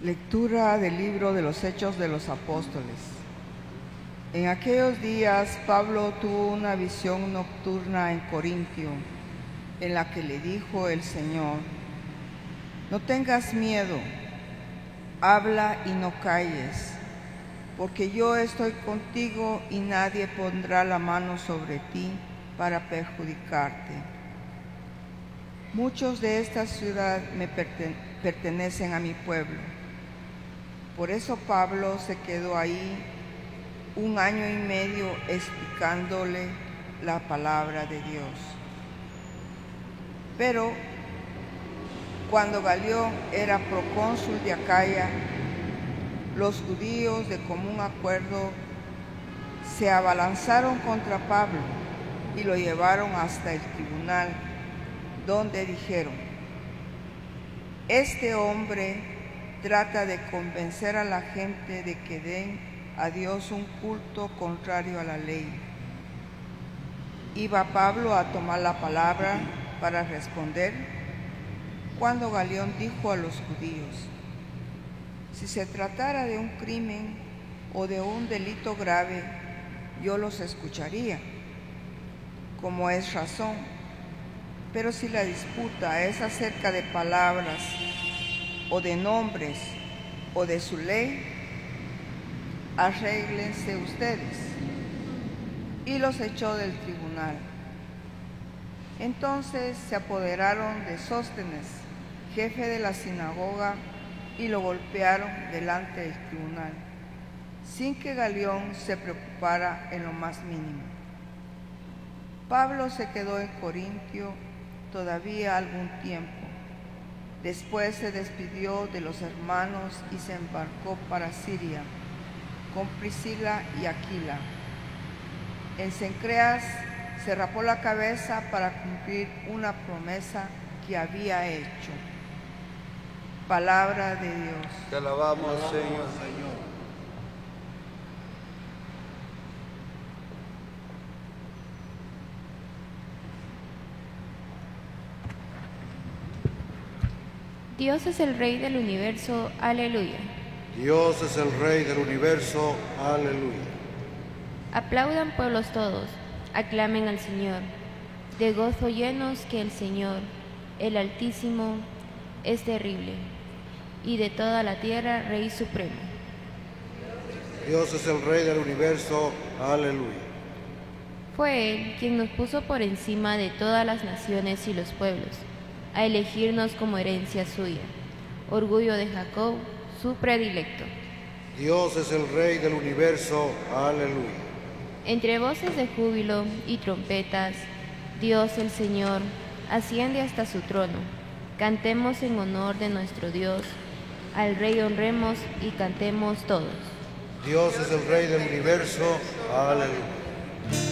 Lectura del libro de los Hechos de los Apóstoles. En aquellos días Pablo tuvo una visión nocturna en Corintio, en la que le dijo el Señor: no tengas miedo, habla y no calles, porque yo estoy contigo y nadie pondrá la mano sobre ti para perjudicarte. Muchos de esta ciudad me pertenecen a mi pueblo. Por eso Pablo se quedó ahí 1 año y medio explicándole la palabra de Dios. Pero cuando Galión era procónsul de Acaya, los judíos de común acuerdo se abalanzaron contra Pablo y lo llevaron hasta el tribunal, donde dijeron: este hombre trata de convencer a la gente de que den a Dios un culto contrario a la ley. Iba Pablo a tomar la palabra para responder, cuando Galión dijo a los judíos: si se tratara de un crimen o de un delito grave, yo los escucharía, como es razón. Pero si la disputa es acerca de palabras, o de nombres, o de su ley, arréglense ustedes. Y los echó del tribunal. Entonces se apoderaron de Sóstenes, jefe de la sinagoga, y lo golpearon delante del tribunal, sin que Galión se preocupara en lo más mínimo. Pablo se quedó en Corintio todavía algún tiempo. Después se despidió de los hermanos y se embarcó para Siria con Priscila y Aquila. En Cencreas se rapó la cabeza para cumplir una promesa que había hecho. Palabra de Dios. Te alabamos, Señor. Dios es el Rey del universo, aleluya. Dios es el Rey del universo, aleluya. Aplaudan pueblos todos, aclamen al Señor, de gozo llenos que el Señor, el Altísimo, es terrible, y de toda la tierra Rey supremo. Dios es el Rey del universo, aleluya. Fue Él quien nos puso por encima de todas las naciones y los pueblos, a elegirnos como herencia suya, orgullo de Jacob, su predilecto. Dios es el Rey del universo, aleluya. Entre voces de júbilo y trompetas, Dios el Señor asciende hasta su trono. Cantemos en honor de nuestro Dios, al Rey honremos y cantemos todos. Dios es el Rey del universo, aleluya.